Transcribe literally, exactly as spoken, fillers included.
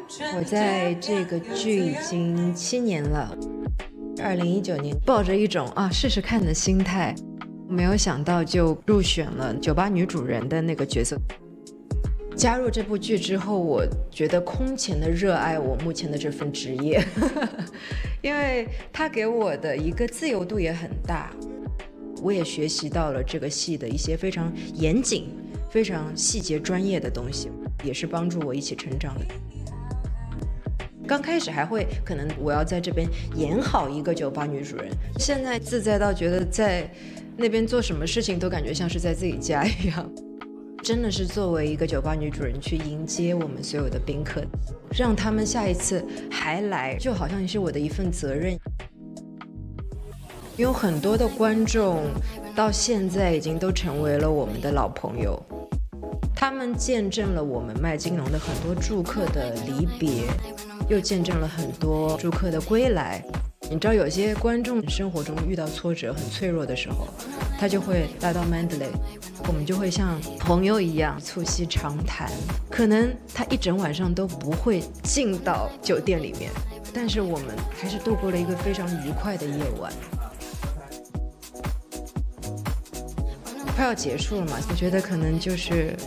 我在这个剧已经七年了，二零一九年抱着一种啊试试看的心态，没有想到就入选了酒吧女主人的那个角色。加入这部剧之后，我觉得空前的热爱我目前的这份职业因为它给我的一个自由度也很大，我也学习到了这个戏的一些非常严谨非常细节专业的东西，也是帮助我一起成长的。刚开始还会可能我要在这边演好一个酒吧女主人，现在自在到觉得在那边做什么事情都感觉像是在自己家一样，真的是作为一个酒吧女主人去迎接我们所有的宾客，让他们下一次还来，就好像是我的一份责任。有很多的观众到现在已经都成为了我们的老朋友，他们见证了我们麦金龙的很多住客的离别，又见证了很多住客的归来。你知道有些观众生活中遇到挫折很脆弱的时候，他就会来到 Mandalay， 我们就会像朋友一样促膝长谈，可能他一整晚上都不会进到酒店里面，但是我们还是度过了一个非常愉快的夜晚。快要结束了嘛，我觉得可能就是